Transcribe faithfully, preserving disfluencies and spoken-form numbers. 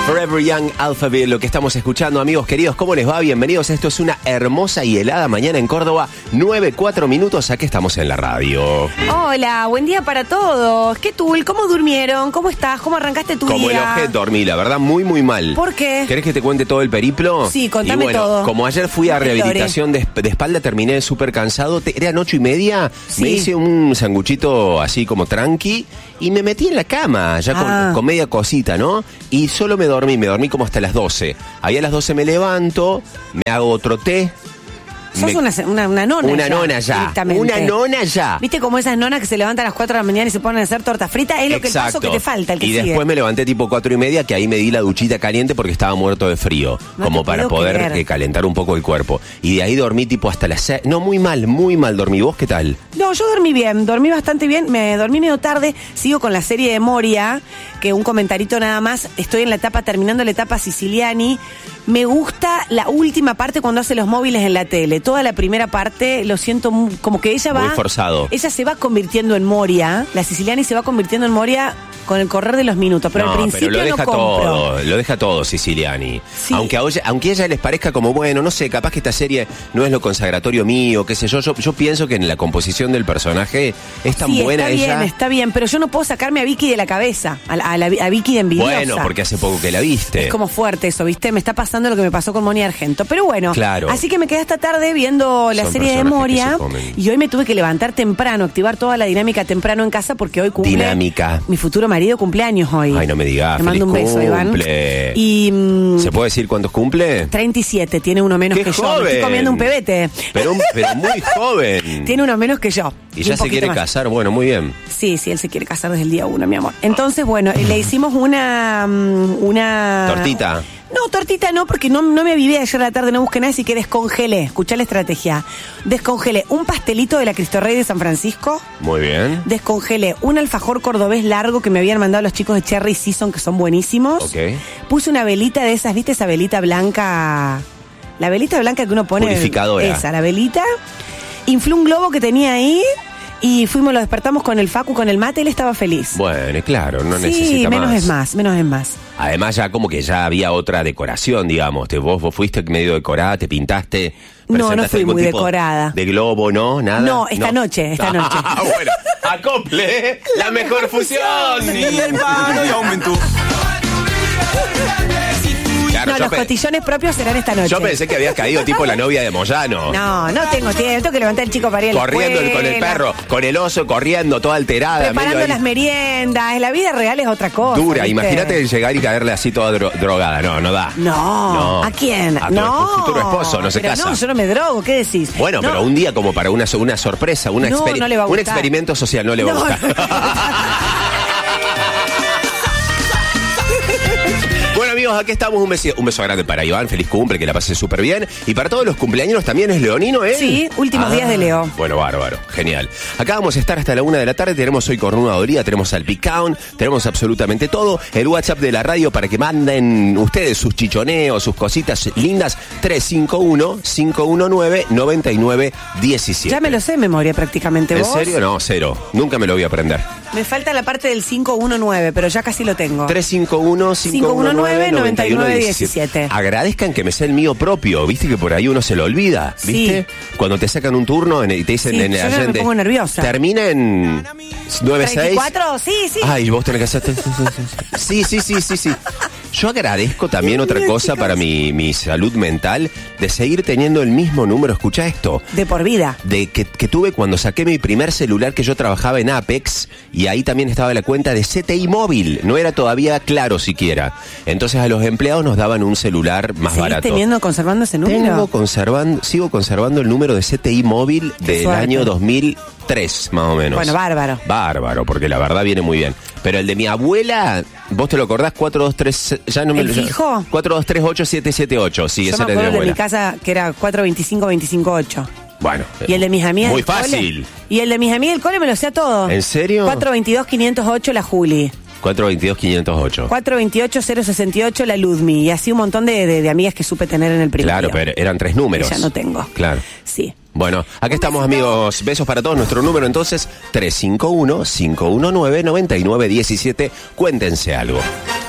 Forever Young, Alphaville, lo que estamos escuchando, amigos queridos, ¿cómo les va? Bienvenidos, esto es una hermosa y helada mañana en Córdoba, nueve, cuatro minutos, aquí estamos en la radio. Hola, buen día para todos. ¿Qué tal? ¿Cómo durmieron? ¿Cómo estás? ¿Cómo arrancaste tu Como día? el objeto, dormí, la verdad, muy, muy mal. ¿Por qué? ¿Querés que te cuente todo el periplo? Sí, contame y bueno, todo. Como ayer fui a rehabilitación de, de espalda, terminé súper cansado, te, eran ocho y media, Sí. me hice un sanguchito así como tranqui y me metí en la cama, ya con, Ah. con media cosita, ¿no? Y solo me dormí, me dormí como hasta las doce. Ahí a las doce me levanto, me hago otro té. Sos me- una, una, una nona Una ya, nona ya, directamente. una nona ya. ¿Viste como esas nonas que se levantan a las cuatro de la mañana y se ponen a hacer torta frita? Es lo que el paso que te falta, el que y sigue. después me levanté tipo cuatro y media, que ahí me di la duchita caliente porque estaba muerto de frío, No como te para puedo poder creer. eh, calentar un poco el cuerpo. Y de ahí dormí tipo hasta las seis. No, muy mal, muy mal dormí. ¿Vos qué tal? No, yo dormí bien, dormí bastante bien, me dormí medio tarde, sigo con la serie de Moria, que un comentarito nada más, estoy en la etapa, terminando la etapa Siciliani, me gusta la última parte cuando hace los móviles en la tele, toda la primera parte lo siento muy- como que ella va... Muy forzado. Ella se va convirtiendo en Moria, la Siciliani se va convirtiendo en Moria con el correr de los minutos, pero no, al principio pero lo deja no compro. todo, lo deja todo Siciliani. Sí. Aunque a, ella, aunque a ella les parezca como, bueno, no sé, capaz que esta serie no es lo consagratorio mío, qué sé yo, yo, yo pienso que en la composición del personaje es tan Sí, buena está ella. bien, está bien, pero yo no puedo sacarme a Vicky de la cabeza, a, la- a, la- a Vicky de envidiosa. Bueno, porque hace poco que la viste. Es como fuerte eso, ¿viste? Me está pasando lo que me pasó con Moni Argento. Pero bueno, Claro. así que me quedé esta tarde viendo la Son serie de personajes que Moria se comen. y hoy me tuve que levantar temprano, activar toda la dinámica temprano en casa porque hoy cumple... Dinámica. Mi futuro marido cumpleaños hoy. Ay, no me digas, Le mando un feliz beso, Iván. cumple. Y... mm, ¿Se puede decir cuántos cumple? treinta y siete, tiene uno menos ¡Qué que yo. Me joven! estoy comiendo un pebete. Pero, pero muy joven. Tiene uno menos que yo. Y un ya se poquito quiere más. casar, bueno, muy bien. Sí, sí, él se quiere casar desde el día uno, mi amor. Entonces, bueno, le hicimos una... mm, una Tortita. No, tortita no, porque no, no me avivé ayer a la tarde, no busqué nada, así que descongelé. Escuchá la estrategia. Descongelé un pastelito de la Cristo Rey de San Francisco. Muy bien. Descongelé un alfajor cordobés largo que me habían mandado los chicos de Cherry Season, que son buenísimos. Ok. Puse una velita de esas, ¿viste? Esa velita blanca. La velita blanca que uno pone. Purificadora. Esa, la velita. Inflé un globo que tenía ahí. Y fuimos, lo despertamos con el Facu, con el mate, él estaba feliz. Bueno, claro, no sí, necesita menos más. es más, menos es más. Además ya como que ya había otra decoración, digamos. Te, vos, vos fuiste medio decorada, te pintaste. No, no presentaste fui algún muy tipo decorada. De globo, ¿no? Nada. No, esta noche, esta noche. Ah, bueno, acople, ¿eh? la, mejor fusión. Claro, No, yo los pe- cotillones propios serán esta noche. Yo pensé que habías caído tipo la novia de Moyano. No, no tengo tiempo, tengo que levantar el chico para ir a la Corriendo el- con el escuela, perro, con el oso corriendo, toda alterada. preparando medio ahí las meriendas. La vida real es otra cosa. dura. ¿viste? Imagínate llegar y caerle así toda dro- drogada. No, no da. No. No. ¿A quién? A tu no. futuro esposo, no se pero casa. No, yo no me drogo, ¿qué decís? Bueno, No. pero un día como para una, una sorpresa, una No, experi- no le va a un gustar. experimento social, no le va a No, gustar. Bueno, amigos, aquí estamos. Un beso, un beso grande para Iván. Feliz cumple, que la pase súper bien. Y para todos los cumpleaños también es leonino, ¿eh? Sí, últimos días de Leo. Bueno, bárbaro. Genial. Acá vamos a estar hasta la una de la tarde. Tenemos hoy cornudadoría, tenemos al picaun, tenemos absolutamente todo. El WhatsApp de la radio para que manden ustedes sus chichoneos, sus cositas lindas. tres cinco uno, cinco uno nueve, nueve nueve uno siete. Ya me lo sé de memoria prácticamente. ¿En ¿Vos? serio? No, cero. Nunca me lo voy a aprender. Me falta la parte del cinco uno nueve, pero ya casi lo tengo. tres cinco uno, cinco uno nueve, nueve uno uno siete. Agradezcan que me sé el mío propio, viste que por ahí uno se lo olvida, ¿viste? Sí. Cuando te sacan un turno en el- y te dicen Sí, en el yo ya me agente, pongo nerviosa. termina en nueve seis. ¿treinta y cuatro? Sí, sí. Ay, vos tenés que hacer... Sí, sí, sí, sí, sí. Yo agradezco también otra Dios, cosa chicos. para mi, mi salud mental, de seguir teniendo el mismo número. Escucha esto. De por vida. De que, que tuve cuando saqué mi primer celular, que yo trabajaba en Apex, y ahí también estaba la cuenta de C T I móvil, no era todavía claro siquiera. Entonces a los empleados nos daban un celular más ¿Seguís barato. teniendo, conservando ese número? Tengo conservando, sigo conservando el número de C T I móvil Qué del suerte. año dos mil tres, más o menos. Bueno, bárbaro. Bárbaro, porque la verdad viene muy bien. Pero el de mi abuela, ¿vos te lo acordás? cuatro dos tres, ya no me ¿El lo... fijo? cuatro dos tres ocho siete siete ocho, sí, Yo ese me era el de mi acuerdo de mi abuela. casa que era cuatro veinticinco veinticinco ocho. Bueno. Y el de mis amigas Muy del cole- fácil. Y el de mis amigas del cole me lo sé todo. ¿En serio? cuatro veintidós quinientos ocho la Juli. cuatro veintidós quinientos ocho. cuatro veintiocho cero sesenta y ocho la Ludmi. Y así un montón de, de, de amigas que supe tener en el primer Claro, pero eran tres números. Ya no tengo. Claro. Sí. Bueno, aquí estamos, amigos. Besos para todos. Nuestro número entonces, tres cinco uno, cinco uno nueve, nueve nueve uno siete. Cuéntense algo.